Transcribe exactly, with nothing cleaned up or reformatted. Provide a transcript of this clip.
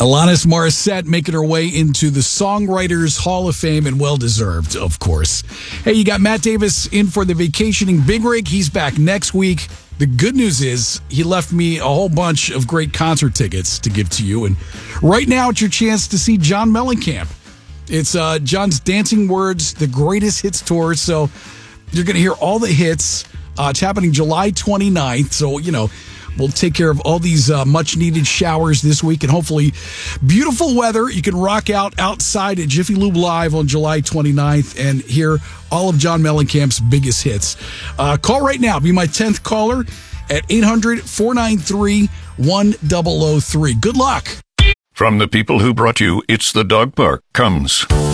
Alanis Morissette making her way into the Songwriters Hall of Fame, and well-deserved, of course. Hey, you got Matt Davis in for the Vacationing Big Rig. He's back next week. The good news is he left me a whole bunch of great concert tickets to give to you. And right now, it's your chance to see John Mellencamp. It's uh, John's Dancing Words, the Greatest Hits Tour. So you're going to hear all the hits. Uh, it's happening July twenty-ninth. So, you know, we'll take care of all these uh, much-needed showers this week and hopefully beautiful weather. You can rock out outside at Jiffy Lube Live on July twenty-ninth and hear all of John Mellencamp's biggest hits. Uh, call right now. Be my tenth caller at eight hundred, four nine three, one zero zero three. Good luck. From the people who brought you It's the Dog Park comes